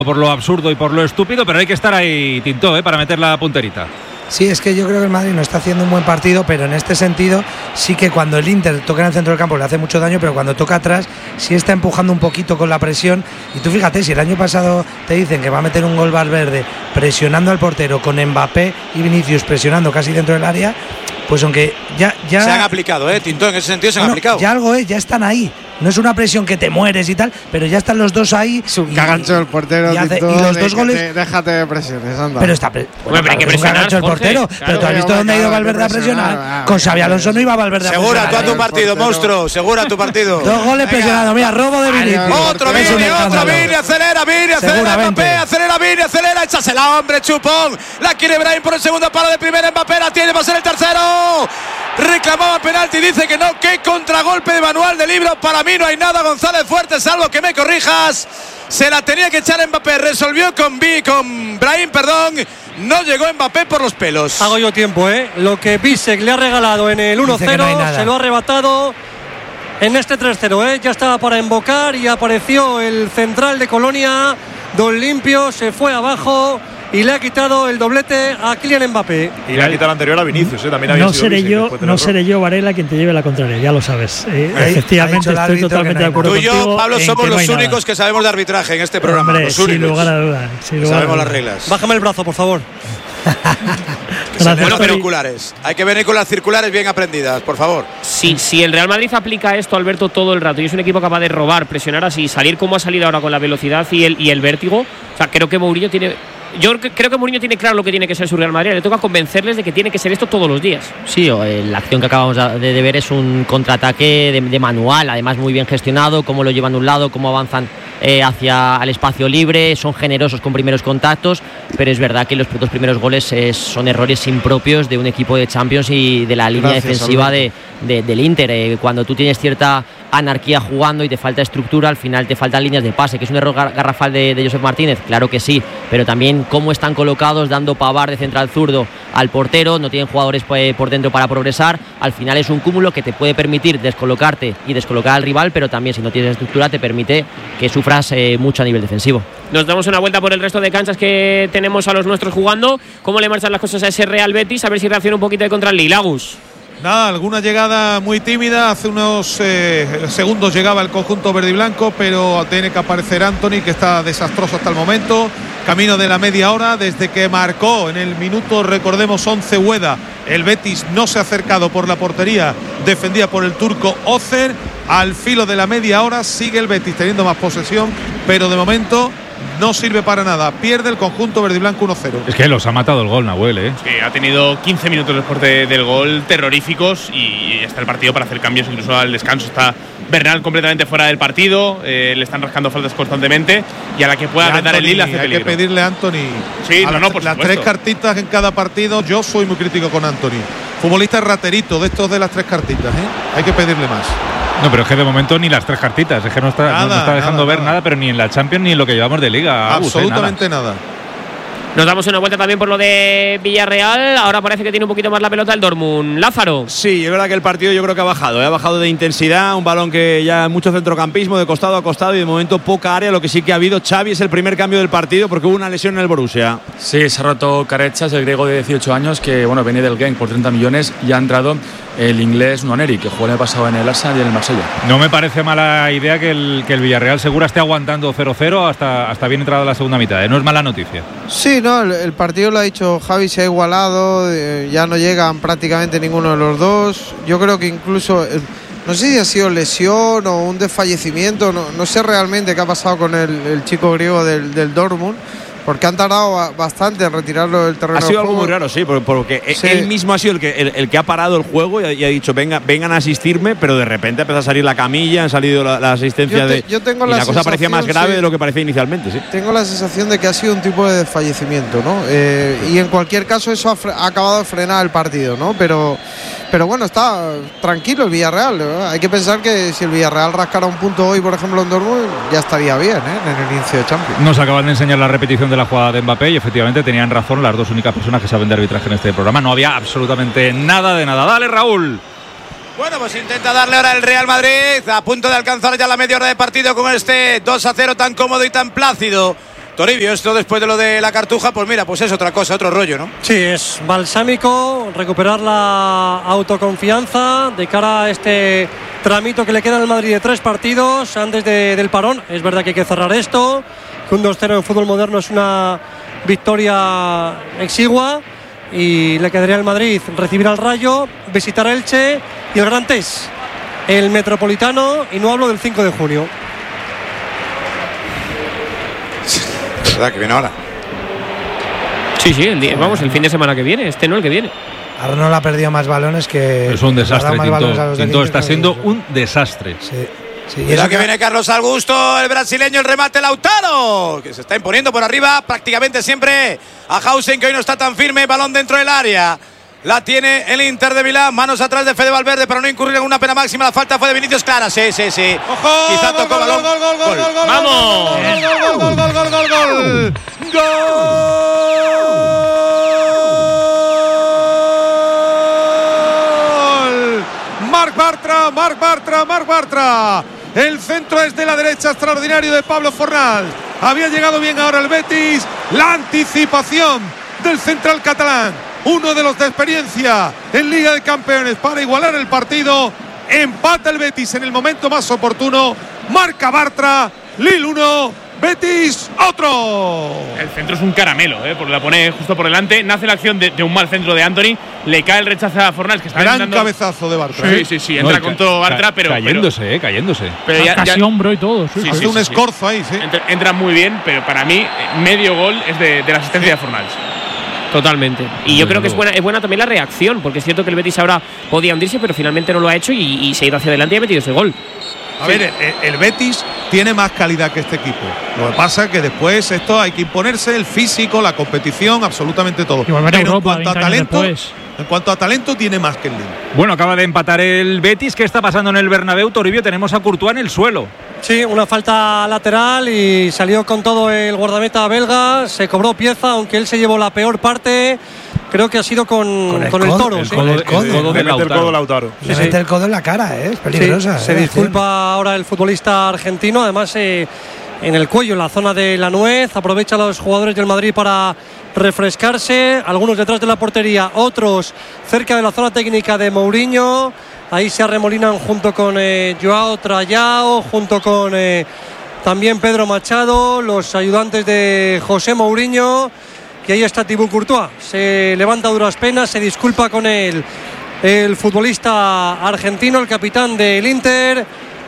por lo absurdo y por lo estúpido, pero hay que estar ahí, Tintó, para meter la punterita. Sí, es que yo creo que el Madrid no está haciendo un buen partido, pero en este sentido sí que cuando el Inter toca en el centro del campo le hace mucho daño, pero cuando toca atrás sí está empujando un poquito con la presión. Y tú fíjate, si el año pasado te dicen que va a meter un gol Valverde presionando al portero, con Mbappé y Vinicius presionando casi dentro del área, pues aunque ya se han aplicado, Tintó, en ese sentido se han aplicado. Ya algo ya están ahí. No es una presión que te mueres y tal, pero ya están los dos ahí. Es un cagancho del portero. Y los dos goles. Déjate de presiones, anda. Pero está. Bueno, pero hay que presionar, un cagancho el portero. Claro, pero tú has visto dónde ha ido Valverde a presionar. Con Xabi Alonso no iba Valverde a presionar. Segura tú a tu partido, monstruo. Segura tu partido. 2 goles presionados. Mira, robo de Vinicius. Otro Vini, acelera, acelera. Échasela, hombre, chupón. La quiere Brahim por el segundo palo de primera. Mbappé la tiene, va a ser el tercero. Reclamaba penalti, dice que no. Qué contragolpe de manual de libro. Para mí no hay nada, González Fuerte, salvo que me corrijas. Se la tenía que echar Mbappé. Resolvió con Brahim, no llegó Mbappé por los pelos. Hago yo tiempo, Lo que Bisek le ha regalado en el 1-0 no se lo ha arrebatado en este 3-0, Ya estaba para invocar y apareció el central de Colonia, Don Limpio, se fue abajo y le ha quitado el doblete a Kylian Mbappé. Y le ha quitado el anterior a Vinicius, también había sido no seré yo, Varela, quien te lleve la contraria, ya lo sabes. Efectivamente, estoy totalmente de acuerdo contigo. Tú y yo, Pablo, somos los únicos que sabemos de arbitraje en este programa. Hombre, sin lugar a dudas. Sabemos las reglas. Bájame el brazo, por favor. Buenos binoculares. Hay que venir con las circulares bien aprendidas, por favor. Si el Real Madrid aplica esto, Alberto, todo el rato, y es un equipo capaz de robar, presionar así, salir como ha salido ahora con la velocidad y el vértigo, o sea, creo que Mourinho tiene. Yo creo que Mourinho tiene claro lo que tiene que ser su Real Madrid. Le toca convencerles de que tiene que ser esto todos los días. Sí, la acción que acabamos de ver es un contraataque de manual, además muy bien gestionado, cómo lo llevan de un lado, cómo avanzan hacia el espacio libre, son generosos con primeros contactos, pero es verdad que los dos primeros goles son errores impropios de un equipo de Champions y de la línea defensiva del Inter. Cuando tú tienes cierta anarquía jugando y te falta estructura, al final te faltan líneas de pase, que es un error garrafal de Josep Martínez, claro que sí, pero también cómo están colocados, dando Pavard de central zurdo al portero, no tienen jugadores por dentro para progresar, al final es un cúmulo que te puede permitir descolocarte y descolocar al rival, pero también si no tienes estructura te permite que sufras mucho a nivel defensivo. Nos damos una vuelta por el resto de canchas que tenemos a los nuestros jugando. ¿Cómo le marchan las cosas a ese Real Betis? A ver si reacciona un poquito de contra el Lille. Agus. Nada, alguna llegada muy tímida. Hace unos segundos llegaba el conjunto verde y blanco, pero tiene que aparecer Antony, que está desastroso hasta el momento. Camino de la media hora, desde que marcó en el minuto, recordemos, 11 Ueda. El Betis no se ha acercado por la portería defendida por el turco Ozer. Al filo de la media hora sigue el Betis teniendo más posesión, pero de momento no sirve para nada. Pierde el conjunto verde y blanco 1-0. Es que los ha matado el gol, Nahuel, Sí, ha tenido 15 minutos después del gol terroríficos y está el partido para hacer cambios incluso al descanso. Está Bernal completamente fuera del partido, le están rascando faltas constantemente y a la que pueda apretar el Lille hace peligro. Hay que pedirle a Anthony por las 3 cartitas en cada partido. Yo soy muy crítico con Anthony. Futbolista raterito de estos de las 3 cartitas, Hay que pedirle más. No, pero es que de momento ni las 3 cartitas. Es que no está dejando ver nada, pero ni en la Champions ni en lo que llevamos de Liga. Absolutamente nada. Nos damos una vuelta también por lo de Villarreal. Ahora parece que tiene un poquito más la pelota el Dortmund. Lázaro. Sí, es verdad que el partido yo creo que ha bajado de intensidad. Un balón que ya mucho centrocampismo de costado a costado y de momento poca área. Lo que sí que ha habido, Xavi, es el primer cambio del partido porque hubo una lesión en el Borussia. Sí, se ha roto Carechas, el griego de 18 años que venía del Genk por 30 millones y ha entrado el inglés Nwaneri, que jugó en el pasado en el Arsenal y en el Marsella. No me parece mala idea que el Villarreal Segura esté aguantando 0-0 hasta bien entrada la segunda mitad. No es mala noticia. Sí, no, el partido lo ha dicho Javi, se ha igualado, ya no llegan prácticamente ninguno de los dos. Yo creo que incluso, no sé si ha sido lesión o un desfallecimiento, no sé realmente qué ha pasado con el chico griego del Dortmund, porque han tardado bastante en retirarlo del terreno. Ha sido algo muy raro, sí, porque sí. Él mismo ha sido el que ha parado el juego y ha dicho vengan a asistirme, pero de repente empieza a salir la camilla, han salido la asistencia y la cosa parecía más grave de lo que parecía inicialmente. Sí. Tengo la sensación de que ha sido un tipo de desfallecimiento, ¿no? Y en cualquier caso eso ha acabado de frenar el partido, ¿no? Pero bueno, está tranquilo el Villarreal, ¿no? Hay que pensar que si el Villarreal rascara un punto hoy, por ejemplo, en Dortmund, ya estaría bien, en el inicio de Champions. Nos acaban de enseñar la repetición de la jugada de Mbappé y efectivamente tenían razón las dos únicas personas que saben de arbitraje en este programa. No había absolutamente nada de nada. Dale, Raúl. Bueno, pues intenta darle ahora el Real Madrid, a punto de alcanzar ya la media hora de partido con este 2-0 tan cómodo y tan plácido. Toribio, esto después de lo de la Cartuja, pues mira, pues es otra cosa, otro rollo, ¿no? Sí, es balsámico recuperar la autoconfianza de cara a este tramito que le queda al Madrid de 3 partidos antes del parón. Es verdad que hay que cerrar esto, que un 2-0 en fútbol moderno es una victoria exigua y le quedaría al Madrid recibir al Rayo, visitar a Elche y el Gran Tés, el Metropolitano, y no hablo del 5 de junio. ¿Verdad que viene ahora? Sí, el fin de semana que viene, no el que viene. Arnold ha perdido más balones que... Es un desastre, Tinto está siendo un desastre. Sí, y que viene Carlos Augusto, el brasileño, el remate Lautaro, que se está imponiendo por arriba prácticamente siempre a Hausen, que hoy no está tan firme, balón dentro del área. La tiene el Inter de Milán, manos atrás de Fede Valverde para no incurrir en una pena máxima. La falta fue de Vinicius Clara, sí. ¡Ojo! Quizá tocó balón. ¡Gol! ¡Vamos! ¡Gol! Marc Bartra. El centro es de la derecha, extraordinario de Pablo Fornal. Había llegado bien ahora el Betis. La anticipación del central catalán, uno de los de experiencia en Liga de Campeones, para igualar el partido. Empata el Betis en el momento más oportuno. Marca Bartra. Lille 1, Betis otro. El centro es un caramelo, porque la pone justo por delante. Nace la acción de un mal centro de Anthony. Le cae el rechazo a Fornals, que está gran intentando... cabezazo de Bartra. Sí, entra con todo Bartra, pero... Cayéndose. Pero casi hombro y todo. Hace un escorzo ahí, sí. Entra muy bien, pero para mí medio gol es de la asistencia de Fornals. Totalmente. Y yo creo que es buena también la reacción, porque es cierto que el Betis ahora podía hundirse, pero finalmente no lo ha hecho y se ha ido hacia adelante y ha metido ese gol. A ver, el Betis tiene más calidad que este equipo. Lo que pasa es que después esto hay que imponerse, el físico, la competición, absolutamente todo. Pero Europa, en cuanto a talento tiene más que el Lille. Bueno, acaba de empatar el Betis. ¿Qué está pasando en el Bernabéu, Toribio? Tenemos a Courtois en el suelo. Sí, una falta lateral y salió con todo el guardameta belga. Se cobró pieza, aunque él se llevó la peor parte. Creo que ha sido con el toro. El codo de Lautaro. Le mete el codo en la cara, es peligrosa. Se disculpa ahora el futbolista argentino. Además, en el cuello, en la zona de la nuez. Aprovecha a los jugadores del Madrid para refrescarse. Algunos detrás de la portería, otros cerca de la zona técnica de Mourinho. Ahí se arremolinan junto con Joao Trayao, junto con también Pedro Machado, los ayudantes de José Mourinho. Y ahí está Thibaut Courtois. Se levanta a duras penas, se disculpa con el futbolista argentino, el capitán del Inter.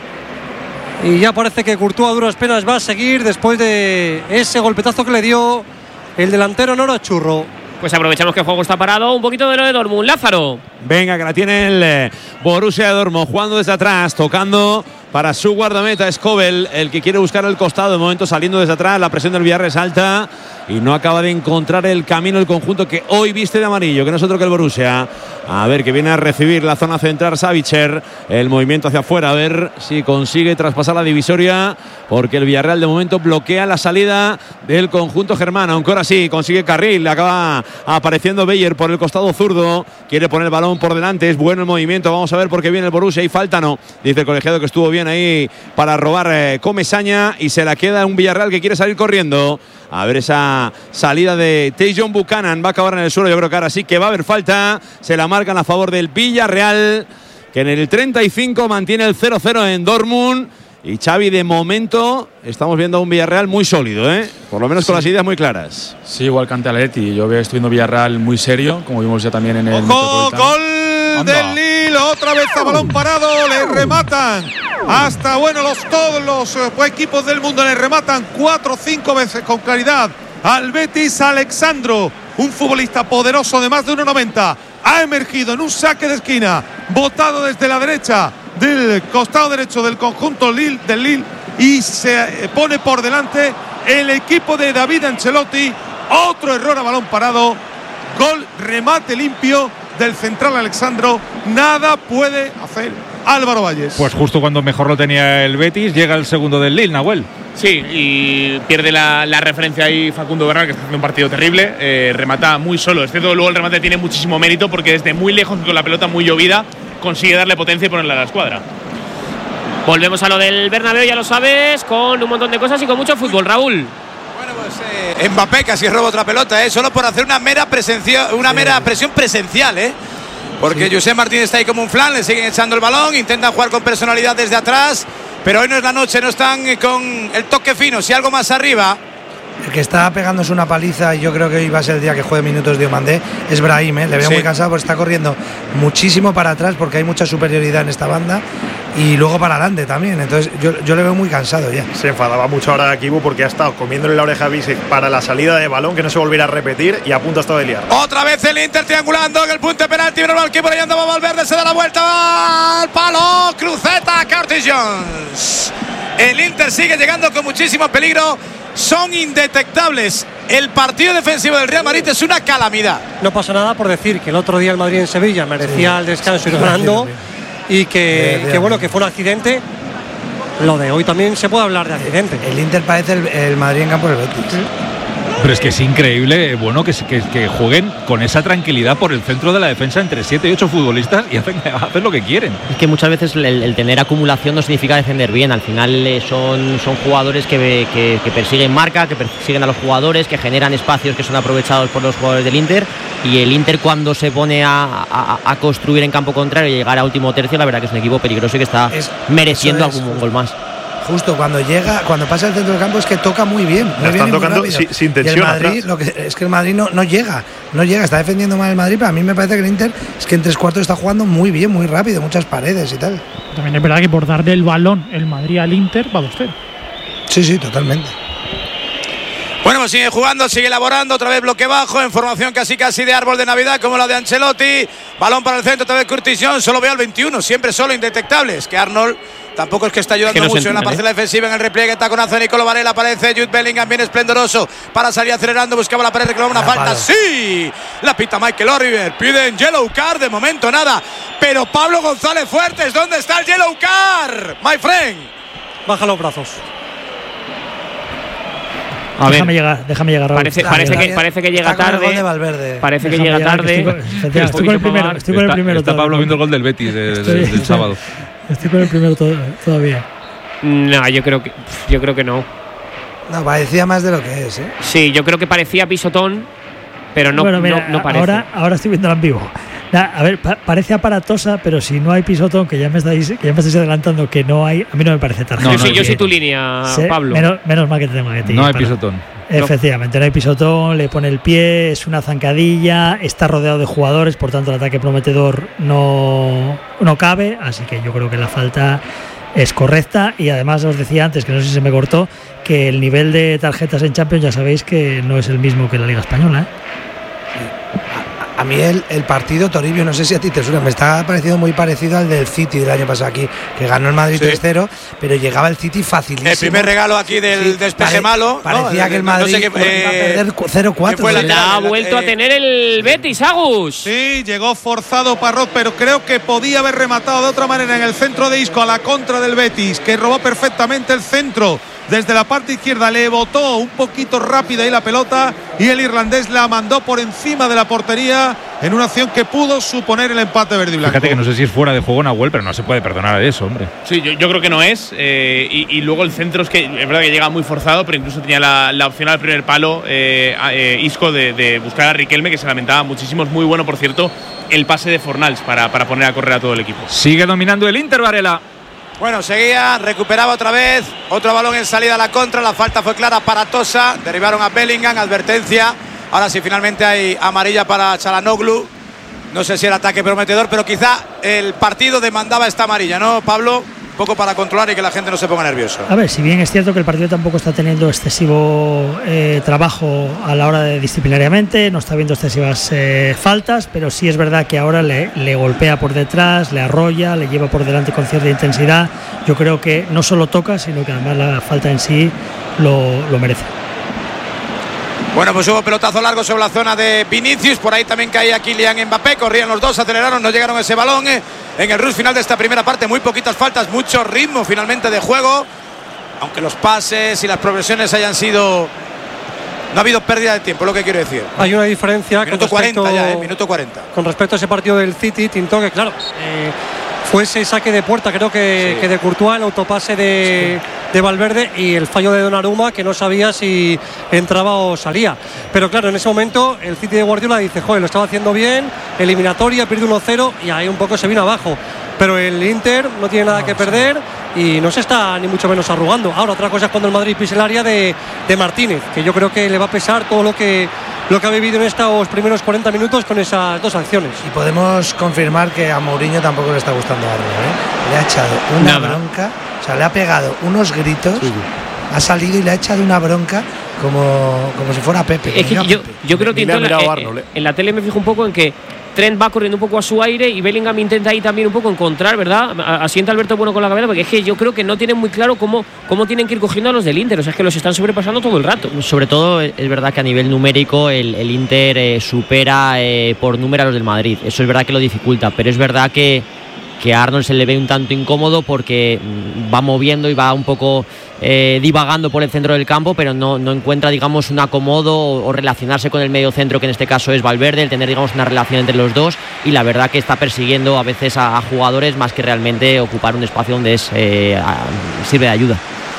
Y ya parece que Courtois a duras penas va a seguir después de ese golpetazo que le dio el delantero Nora Churro. Pues aprovechamos que el juego está parado. Un poquito de lo de Dortmund. Lázaro. Venga, que la tiene el Borussia de Dortmund, jugando desde atrás, tocando para su guardameta Skobel, el que quiere buscar el costado. De momento saliendo desde atrás, la presión del Villarreal es alta y no acaba de encontrar el camino el conjunto que hoy viste de amarillo, que no es otro que el Borussia. A ver, que viene a recibir la zona central Savitzer, el movimiento hacia afuera, a ver si consigue traspasar la divisoria, porque el Villarreal de momento bloquea la salida del conjunto germano, aunque ahora sí consigue carril. Acaba apareciendo Beyer por el costado zurdo, quiere poner el balón por delante, es bueno el movimiento. Vamos a ver por qué viene el Borussia. Y falta no, dice el colegiado que estuvo bien ahí para robar Comesaña, y se la queda un Villarreal que quiere salir corriendo. A ver esa salida de Tajon Buchanan, va a acabar en el suelo. Yo creo que ahora sí que va a haber falta. Se la marcan a favor del Villarreal, que en el 35 mantiene el 0-0 en Dortmund. Y Xavi, de momento estamos viendo a un Villarreal muy sólido, por lo menos con las ideas muy claras. Sí, igual que ante Atleti. Yo estoy viendo Villarreal muy serio, como vimos ya también en el gol del Lille, otra vez a balón parado, le rematan. Hasta todos los equipos del mundo le rematan 4 o 5 veces con claridad al Betis. Alexandro, un futbolista poderoso de más de 1,90, ha emergido en un saque de esquina, botado desde la derecha del costado derecho del conjunto del Lille, y se pone por delante el equipo de David Ancelotti. Otro error a balón parado, gol, remate limpio del central Alexandro. Nada puede hacer Álvaro Valles. Pues justo cuando mejor lo tenía el Betis, llega el segundo del Lille, Nahuel. Sí, y pierde la referencia ahí Facundo Bernal, que está haciendo un partido terrible. Remata muy solo. Es cierto que luego el remate tiene muchísimo mérito, porque desde muy lejos, con la pelota muy llovida, consigue darle potencia y ponerla a la escuadra. Volvemos a lo del Bernabéu, ya lo sabes, con un montón de cosas y con mucho fútbol, Raúl. Bueno, pues Mbappé casi roba otra pelota, solo por hacer una mera presión presencial, porque Josep Martínez está ahí como un flan, le siguen echando el balón, intentan jugar con personalidad desde atrás, pero hoy no es la noche, no están con el toque fino, si algo más arriba. El que está pegándose una paliza, y yo creo que hoy va a ser el día que juegue minutos Diomandé, es Brahim, le veo muy cansado porque está corriendo muchísimo para atrás porque hay mucha superioridad en esta banda y luego para adelante también, entonces yo le veo muy cansado ya. Se enfadaba mucho ahora a Kibu porque ha estado comiéndole la oreja a Bissek para la salida de balón, que no se volviera a repetir, y a punto ha estado de liar. Otra vez el Inter triangulando en el punto de penalti, normal que por ahí andaba Valverde, se da la vuelta, va al palo, cruceta, Curtis Jones. El Inter sigue llegando con muchísimo peligro. Son indetectables. El partido defensivo del Real Madrid es una calamidad. No pasa nada por decir que el otro día el Madrid en Sevilla merecía el descanso ir ganando, y que bueno, que fue un accidente. Lo de hoy también se puede hablar de accidente. El Inter parece el Madrid en campo del Betis. Pero es que es increíble, bueno, que jueguen con esa tranquilidad por el centro de la defensa entre 7 y 8 futbolistas y hacen lo que quieren. Es que muchas veces el tener acumulación no significa defender bien. Al final son jugadores que persiguen marca, que persiguen a los jugadores, que generan espacios que son aprovechados por los jugadores del Inter. Y el Inter, cuando se pone a construir en campo contrario y llegar a último tercio, la verdad que es un equipo peligroso y que está mereciendo algún gol más. Justo cuando pasa el centro del campo es que toca muy bien. Están tocando sin tensión. Y el Madrid, es que el Madrid no llega, está defendiendo mal el Madrid, pero a mí me parece que el Inter es que en 3/4 está jugando muy bien, muy rápido, muchas paredes y tal. También es verdad que por darle el balón el Madrid al Inter va 2-0. Sí, totalmente. Bueno, pues sigue jugando, sigue elaborando, otra vez bloque bajo, en formación casi de árbol de Navidad, como la de Ancelotti. Balón para el centro, otra vez Curtis Jones, solo veo al 21, siempre solo, indetectables. Que Arnold tampoco es que está ayudando mucho en la parcela defensiva, en el repliegue, taconazo de Nicolo Varela, aparece Jude Bellingham, bien esplendoroso, para salir acelerando, buscaba la pared, reclamaba una falta, ¡sí! La pita Michael Oliver, piden yellow card, de momento nada, pero Pablo González Fuertes, ¿dónde está el yellow card? My friend. Baja los brazos. Déjame llegar, Raúl. Parece que llega tarde. Parece que llega tarde. Estoy con el primero. Está Pablo viendo el gol del Betis del sábado. Estoy con el primero todavía. No, yo creo que no. No, parecía más de lo que es, Sí, yo creo que parecía pisotón, pero no, bueno, mira, no parece. Ahora estoy viendo en vivo. A ver, parece aparatosa, pero si no hay pisotón, que ya me estáis adelantando que no hay, a mí no me parece tarjeta. Yo soy tu línea, Pablo. Menos mal que te tengo que decir. No hay pisotón. Efectivamente, no hay pisotón, le pone el pie, es una zancadilla, está rodeado de jugadores, por tanto el ataque prometedor no cabe, así que yo creo que la falta es correcta. Y además os decía antes, que no sé si se me cortó, que el nivel de tarjetas en Champions ya sabéis que no es el mismo que la Liga Española, A mí el partido, Toribio, no sé si a ti te suena, me está pareciendo muy parecido al del City del año pasado aquí, que ganó el Madrid 3-0, pero llegaba el City facilísimo. El primer regalo aquí del despeje malo. Parecía que el Madrid iba a perder 0-4. La ha vuelto a tener el Betis, Agus. Sí, llegó forzado Parrot, pero creo que podía haber rematado de otra manera en el centro de Isco a la contra del Betis, que robó perfectamente el centro. Desde la parte izquierda le botó un poquito rápida ahí la pelota y el irlandés la mandó por encima de la portería en una acción que pudo suponer el empate verde y blanco. Fíjate que no sé si es fuera de juego Nahuel, pero no se puede perdonar eso, hombre. Sí, yo creo que no es. Y luego el centro es que es verdad que llega muy forzado, pero incluso tenía la opción al primer palo Isco de buscar a Riquelme, que se lamentaba muchísimo. Es muy bueno, por cierto, el pase de Fornals para poner a correr a todo el equipo. Sigue dominando el Inter, Varela. Bueno, seguía, recuperaba otra vez, otro balón en salida a la contra, la falta fue clara, aparatosa, derribaron a Bellingham, advertencia, ahora sí finalmente hay amarilla para Çalhanoğlu, no sé si era ataque prometedor, pero quizá el partido demandaba esta amarilla, ¿no, Pablo? Un poco para controlar y que la gente no se ponga nervioso. A ver, si bien es cierto que el partido tampoco está teniendo excesivo trabajo a la hora de disciplinariamente, no está viendo excesivas faltas, pero sí es verdad que ahora le golpea por detrás, le arrolla, le lleva por delante con cierta intensidad. Yo creo que no solo toca, sino que además la falta en sí lo merece. Bueno, pues hubo pelotazo largo sobre la zona de Vinicius, por ahí también caía Kylian Mbappé, corrían los dos, aceleraron, no llegaron a ese balón. En el rush final de esta primera parte, muy poquitas faltas, mucho ritmo finalmente de juego, aunque los pases y las progresiones hayan sido... No ha habido pérdida de tiempo, lo que quiero decir. Hay una diferencia minuto con respecto, 40 ya, minuto 40. Con respecto a ese partido del City, Tintó, que claro, fue ese saque de puerta, creo que de Courtois, el autopase de de Valverde y el fallo de Donnarumma, que no sabía si entraba o salía. Pero claro, en ese momento el City de Guardiola dice, joder, lo estaba haciendo bien, eliminatoria, pierde 1-0 y ahí un poco se vino abajo. Pero el Inter no tiene nada que perder y no se está ni mucho menos arrugando. Ahora, otra cosa es cuando el Madrid pise el área de Martínez, que yo creo que le va a pesar todo lo que ha vivido en estos primeros 40 minutos con esas dos acciones. Y podemos confirmar que a Mourinho tampoco le está gustando algo, ¿eh? Le ha echado una bronca, o sea, le ha pegado unos gritos, ha salido y le ha echado una bronca como si fuera Pepe. Es que yo creo que en la tele me fijo un poco en que Trent va corriendo un poco a su aire y Bellingham intenta ahí también un poco encontrar, ¿verdad? Asienta Alberto Bueno con la cabeza, porque es que yo creo que no tienen muy claro cómo tienen que ir cogiendo a los del Inter, o sea, es que los están sobrepasando todo el rato. Sobre todo es verdad que a nivel numérico el Inter supera por número a los del Madrid, eso es verdad que lo dificulta, pero es verdad que a Arnold se le ve un tanto incómodo porque va moviendo y va un poco divagando por el centro del campo, pero no encuentra, digamos, un acomodo o relacionarse con el medio centro, que en este caso es Valverde, el tener, digamos, una relación entre los dos, y la verdad que está persiguiendo a veces a jugadores más que realmente ocupar un espacio donde sirve de ayuda.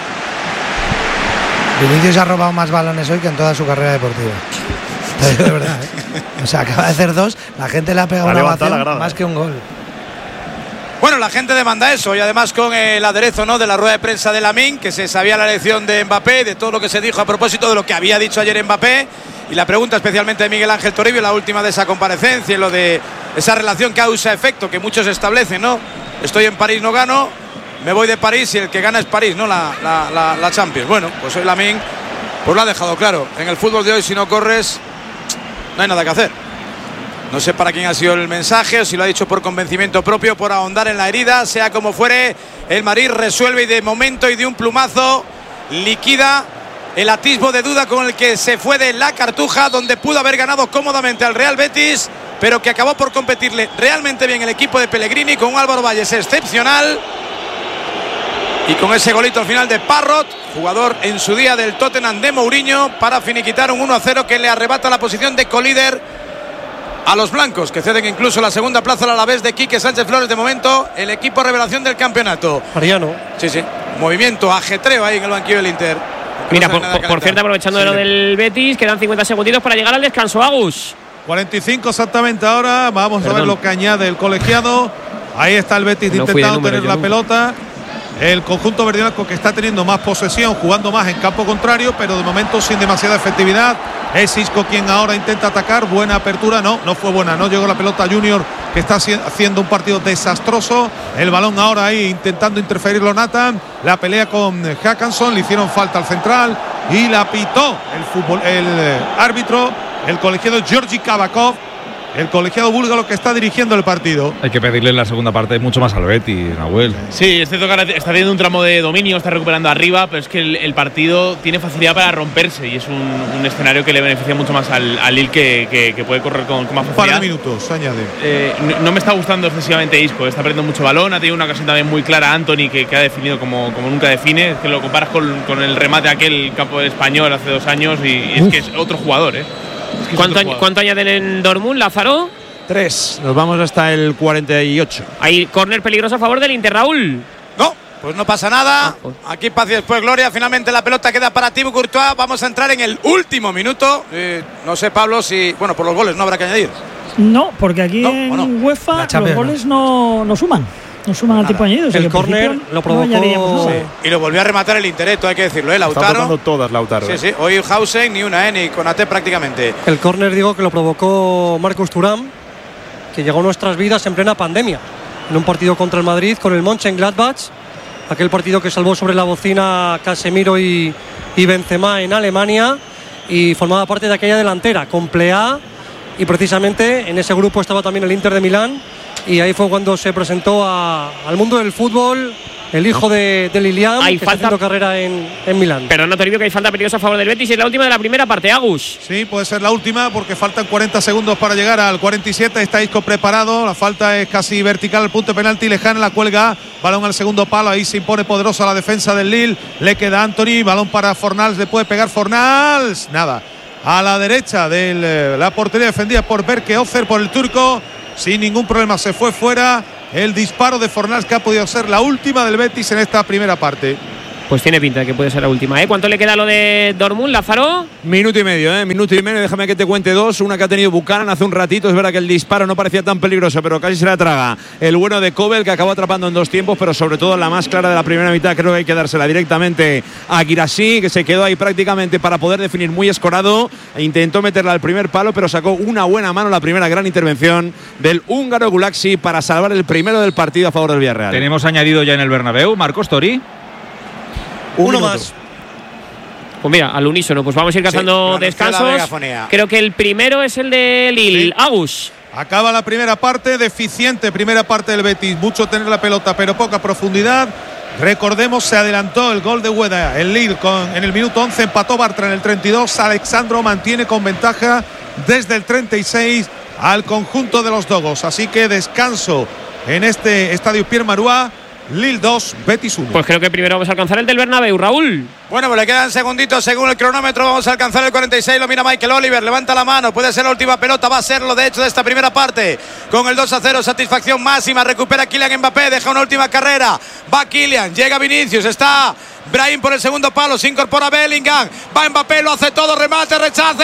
Vinicius ha robado más balones hoy que en toda su carrera deportiva. De verdad, ¿eh? O sea, acaba de hacer 2, la gente le ha pegado una ovación más que un gol. Bueno, la gente demanda eso y además con el aderezo, ¿no?, de la rueda de prensa de Lamine, que se sabía la elección de Mbappé, de todo lo que se dijo a propósito de lo que había dicho ayer Mbappé, y la pregunta especialmente de Miguel Ángel Toribio, la última de esa comparecencia, y lo de esa relación causa-efecto que muchos establecen, ¿no? Estoy en París, no gano, me voy de París y el que gana es París, ¿no?, la Champions. Bueno, pues hoy Lamine pues lo ha dejado claro. En el fútbol de hoy, si no corres, no hay nada que hacer. No sé para quién ha sido el mensaje, o si lo ha dicho por convencimiento propio, por ahondar en la herida. Sea como fuere, el Madrid resuelve y de momento y de un plumazo liquida el atisbo de duda con el que se fue de la Cartuja, donde pudo haber ganado cómodamente al Real Betis, pero que acabó por competirle realmente bien el equipo de Pellegrini, con un Álvaro Valles excepcional y con ese golito al final de Parrot, jugador en su día del Tottenham de Mourinho, para finiquitar un 1-0 que le arrebata la posición de colíder a los blancos, que ceden incluso la segunda plaza al Alavés de Quique Sánchez Flores. De momento, el equipo revelación del campeonato. Mariano. Sí. Movimiento, ajetreo ahí en el banquillo del Inter. Mira, por cierto, aprovechando de lo del Betis, quedan 50 segunditos para llegar al descanso, Agus. 45 exactamente ahora. Vamos a ver lo que añade el colegiado. Ahí está el Betis intentando tener la pelota. El conjunto verdiblanco, que está teniendo más posesión, jugando más en campo contrario, pero de momento sin demasiada efectividad. Es Isco quien ahora intenta atacar. Buena apertura, no fue buena, no llegó la pelota a Junior, que está haciendo un partido desastroso. El balón ahora ahí intentando interferirlo Nathan. La pelea con Hackanson, le hicieron falta al central y la pitó el árbitro, el colegiado Georgi Kavakov, el colegiado búlgaro que está dirigiendo el partido. Hay que pedirle en la segunda parte mucho más al Betis, Nahuel. Sí, es cierto que ahora está teniendo un tramo de dominio, está recuperando arriba, pero es que el partido tiene facilidad para romperse y es un escenario que le beneficia mucho más al Lille, que puede correr con más facilidad. Un par de minutos, añade. No me está gustando excesivamente Isco, está perdiendo mucho balón, ha tenido una ocasión también muy clara Anthony, que ha definido como nunca define. Es que lo comparas con el remate aquel campo del Español hace 2 años y es que es otro jugador, Es que ¿Cuánto añaden en Dortmund, Lázaro? 3. Nos vamos hasta el 48. Hay córner peligroso a favor del Inter, Raúl. No, pues no pasa nada. Aquí paz y después gloria. Finalmente la pelota queda para Thibaut Courtois. Vamos a entrar en el último minuto. No sé, Pablo, si… Bueno, por los goles no habrá que añadir. No, porque aquí en UEFA los goles no suman. No suman al tiempo añadido. El córner lo provocó. Y lo volvió a rematar el Interetto, hay que decirlo, Lautaro. Está tocando todas, Lautaro. Sí. Hoy Hausen ni una, ni Konaté prácticamente. El córner, digo, que lo provocó Marcus Thuram, que llegó a nuestras vidas en plena pandemia. En un partido contra el Madrid con el Mönchengladbach. Aquel partido que salvó sobre la bocina Casemiro y Benzema en Alemania. Y formaba parte de aquella delantera con Plea. Y precisamente en ese grupo estaba también el Inter de Milán. Y ahí fue cuando se presentó al mundo del fútbol el hijo de Lilian, que está haciendo carrera en Milán. Pero no te olvides que hay falta peligrosa a favor del Betis. Es la última de la primera parte, Agus. Sí, puede ser la última porque faltan 40 segundos para llegar al 47. Está Isco preparado. La falta es casi vertical al punto de penalti. Lejana la cuelga. Balón al segundo palo. Ahí se impone poderosa la defensa del Lille. Le queda Anthony. Balón para Fornals. Le puede pegar Fornals. Nada. A la derecha de la portería defendida por Berke Ozer, por el turco. Sin ningún problema se fue fuera. El disparo de Fornals, que ha podido ser la última del Betis en esta primera parte. Pues tiene pinta de que puede ser la última, ¿eh? ¿Cuánto le queda a lo de Dortmund, Lázaro? Minuto y medio, minuto y medio. Déjame que te cuente dos. Una que ha tenido Buchanan hace un ratito. Es verdad que el disparo no parecía tan peligroso, pero casi se la traga el bueno de Kobel, que acabó atrapando en 2 tiempos, pero sobre todo la más clara de la primera mitad. Creo que hay que dársela directamente a Guirassy, que se quedó ahí prácticamente para poder definir muy escorado. Intentó meterla al primer palo, pero sacó una buena mano. La primera gran intervención del húngaro Gulaxi para salvar el primero del partido a favor del Villarreal. Tenemos añadido ya en el Bernabéu, Marcos Tori. Uno más. Pues mira, al unísono, pues vamos a ir cazando descansos. Creo que el primero es el de Lille. Sí. Agus. Acaba la primera parte, deficiente primera parte del Betis. Mucho tener la pelota, pero poca profundidad. Recordemos, se adelantó el gol de Ueda. El Lille en el minuto 11 empató Bartra en el 32. Alexandro mantiene con ventaja desde el 36 al conjunto de los Dogos. Así que descanso en este estadio Pierre Marois. Lille 2, Betis 1. Pues creo que primero vamos a alcanzar el del Bernabéu, Raúl. Bueno, pues le quedan segunditos según el cronómetro. Vamos a alcanzar el 46. Lo mira Michael Oliver. Levanta la mano. Puede ser la última pelota. Va a serlo, de hecho, de esta primera parte. Con el 2-0. Satisfacción máxima. Recupera Kylian Mbappé. Deja una última carrera. Va Kylian. Llega Vinicius. Está Brahim por el segundo palo. Se incorpora Bellingham. Va Mbappé. Lo hace todo. Remate.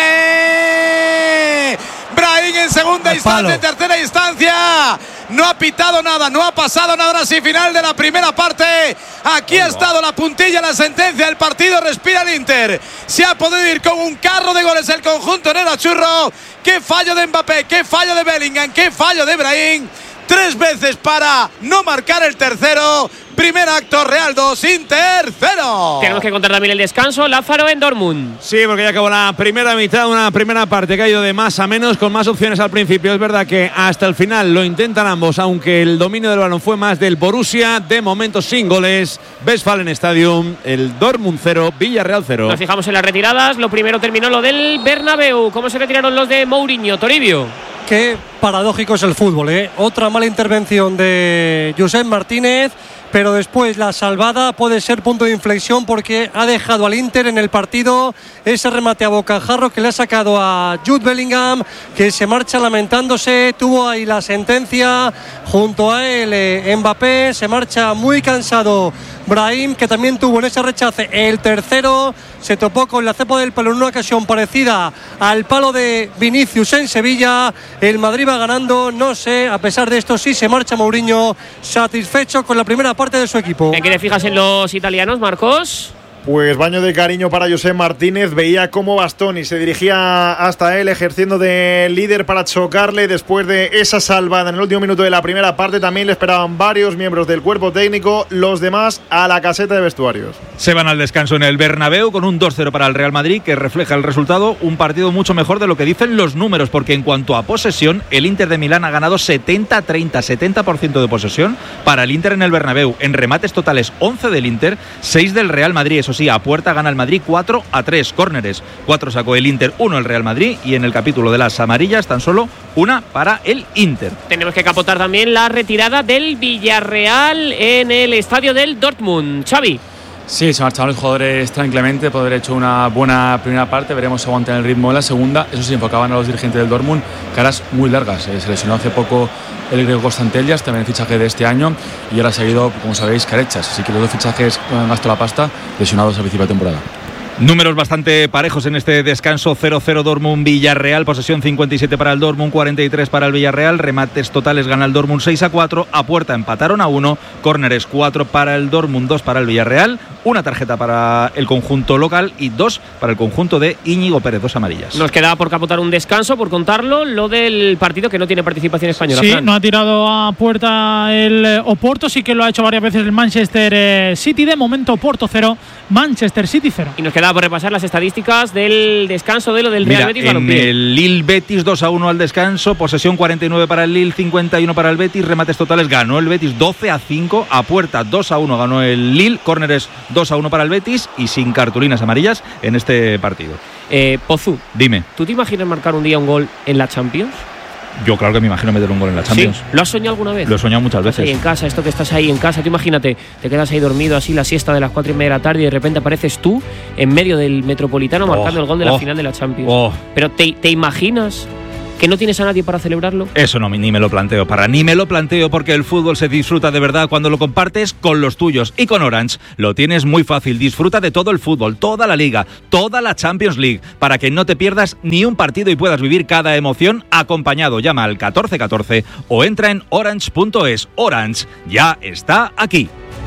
Rechace. Brahim en segunda instancia. En tercera instancia. No ha pitado nada, no ha pasado nada. Ahora sí, final de la primera parte. Aquí ha estado la puntilla, la sentencia del partido. Respira el Inter. Se ha podido ir con un carro de goles el conjunto Nerazzurro. Qué fallo de Mbappé, qué fallo de Bellingham, qué fallo de Brahim. 3 veces para no marcar el tercero. Primer acto, Real 2, Inter 0. Tenemos que contar también el descanso, Lázaro, en Dortmund. Sí, porque ya acabó la primera mitad, una primera parte que ha ido de más a menos, con más opciones al principio. Es verdad que hasta el final lo intentan ambos, aunque el dominio del balón fue más del Borussia. De momento sin goles. Westfalen Stadium, el Dortmund 0, Villarreal 0. Nos fijamos en las retiradas. Lo primero terminó lo del Bernabéu. ¿Cómo se retiraron los de Mourinho, Toribio? Qué paradójico es el fútbol, ¿eh? Otra mala intervención de Josep Martínez, pero después la salvada puede ser punto de inflexión, porque ha dejado al Inter en el partido ese remate a bocajarro que le ha sacado a Jude Bellingham, que se marcha lamentándose. Tuvo ahí la sentencia junto a él Mbappé. Se marcha muy cansado Brahim, que también tuvo en ese rechace el tercero. Se topó con la cepa del palo en una ocasión parecida al palo de Vinicius en Sevilla. El Madrid va ganando, no sé, a pesar de esto sí se marcha Mourinho satisfecho con la primera parte de su equipo. ¿En qué te fijas en los italianos, Marcos? Pues baño de cariño para Josep Martínez. Veía cómo Bastoni se dirigía hasta él, ejerciendo de líder para chocarle después de esa salvada en el último minuto de la primera parte. También le esperaban varios miembros del cuerpo técnico, los demás a la caseta de vestuarios. Se van al descanso en el Bernabéu con un 2-0 para el Real Madrid, que refleja el resultado. Un partido mucho mejor de lo que dicen los números, porque en cuanto a posesión, el Inter de Milán ha ganado 70-30, 70% de posesión para el Inter en el Bernabéu. En remates totales, 11 del Inter, 6 del Real Madrid. Eso sí, a puerta gana el Madrid 4-3. Córneres, 4 sacó el Inter, 1 el Real Madrid, y en el capítulo de las amarillas tan solo 1 para el Inter. Tenemos que capotar también la retirada del Villarreal en el estadio del Dortmund. Xavi. Sí, se marcharon los jugadores tranquilamente por haber hecho una buena primera parte. Veremos si aguantan el ritmo de la segunda. Eso sí, enfocaban a los dirigentes del Dortmund caras muy largas. Se lesionó hace poco el griego Constantellas, también el fichaje de este año, y ahora ha seguido, como sabéis, Carechas. Así que los 2 fichajes han gastado la pasta, lesionados al principio de temporada. Números bastante parejos en este descanso. 0-0 Dortmund-Villarreal, posesión 57 para el Dortmund, 43 para el Villarreal, remates totales gana el Dortmund 6-4, a puerta empataron a 1, córneres 4 para el Dortmund, 2 para el Villarreal, una tarjeta para el conjunto local y 2 para el conjunto de Íñigo Pérez, 2 amarillas. Nos queda por capotar un descanso, por contarlo, lo del partido que no tiene participación española. Sí, Fran. No ha tirado a puerta el Oporto, sí que lo ha hecho varias veces el Manchester City. De momento Oporto 0, Manchester City 0. Y nos queda por repasar las estadísticas del descanso de lo del Real Betis Balompié. En el Lille Betis 2-1 al descanso, posesión 49 para el Lille, 51 para el Betis, remates totales ganó el Betis 12-5, a puerta 2-1 ganó el Lille, córneres 2-1 para el Betis y sin cartulinas amarillas en este partido. Pozu, dime, ¿tú te imaginas marcar un día un gol en la Champions? Yo claro que me imagino meter un gol en la Champions. ¿Sí? ¿Lo has soñado alguna vez? Lo he soñado muchas veces. Ahí en casa, esto que estás ahí en casa, tú imagínate, te quedas ahí dormido así la siesta de las 4:30 de la tarde y de repente apareces tú en medio del Metropolitano marcando el gol de la final de la Champions. Pero ¿te imaginas que no tienes a nadie para celebrarlo. Eso no, ni me lo planteo, ni me lo planteo, porque el fútbol se disfruta de verdad cuando lo compartes con los tuyos. Y con Orange lo tienes muy fácil. Disfruta de todo el fútbol, toda la Liga, toda la Champions League, para que no te pierdas ni un partido y puedas vivir cada emoción acompañado. Llama al 1414 o entra en orange.es. Orange ya está aquí.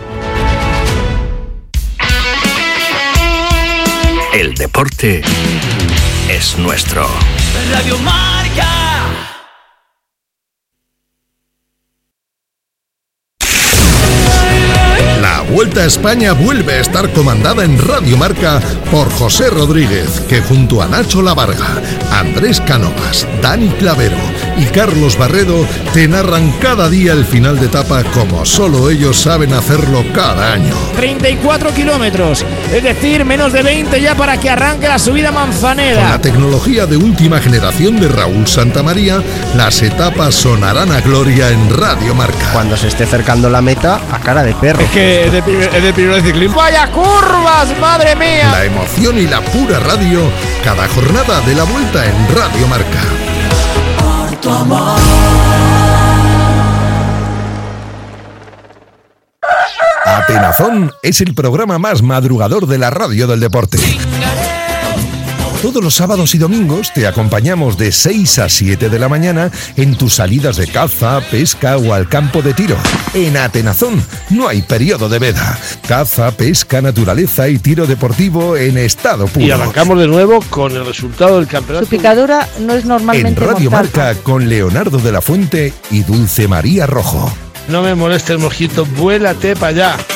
El deporte es nuestro. Radio Marca. La Vuelta a España vuelve a estar comandada en Radio Marca por José Rodríguez, que junto a Nacho Lavarga, Andrés Cánovas, Dani Clavero y Carlos Barredo te narran cada día el final de etapa como solo ellos saben hacerlo cada año. 34 kilómetros, es decir, menos de 20 ya para que arranque la subida Manzaneda. Con la tecnología de última generación de Raúl Santamaría, las etapas sonarán a gloria en Radio Marca. Cuando se esté acercando la meta, a cara de perro. Es que es de primero de ciclismo. ¡Vaya curvas, madre mía! La emoción y la pura radio, cada jornada de la Vuelta en Radio Marca. Por tu amor. Atenazón es el programa más madrugador de la radio del deporte. Todos los sábados y domingos te acompañamos de 6 a 7 de la mañana en tus salidas de caza, pesca o al campo de tiro. En Atenazón no hay periodo de veda. Caza, pesca, naturaleza y tiro deportivo en estado puro. Y arrancamos de nuevo con el resultado del campeonato. Su picadura no es normalmente en Radio mortal. Marca con Leonardo de la Fuente y Dulce María Rojo. No me molestes, mosquito, vuélate para allá.